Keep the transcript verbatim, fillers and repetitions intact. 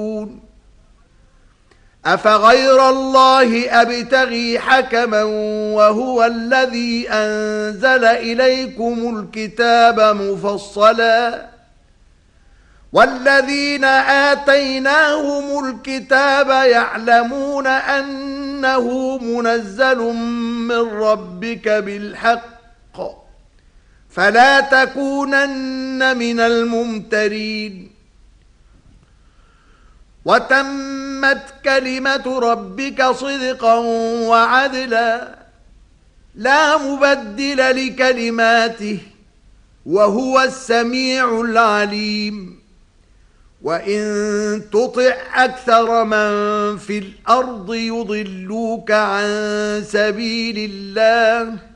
أفغير الله أبتغي حكما وهو الذي أنزل إليكم الكتاب مفصلا والذين آتيناهم الكتاب يعلمون أنه منزل من ربك بالحق فلا تكونن من الممترين وتمت كلمة ربك صدقا وعدلا لا مبدل لكلماته وهو السميع العليم وإن تطع أكثر من في الأرض يضلوك عن سبيل الله